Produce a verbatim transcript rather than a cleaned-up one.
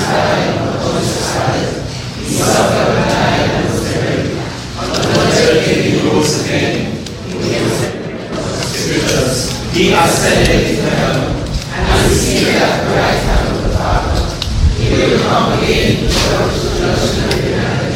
He ascended into heaven and is seated at the right hand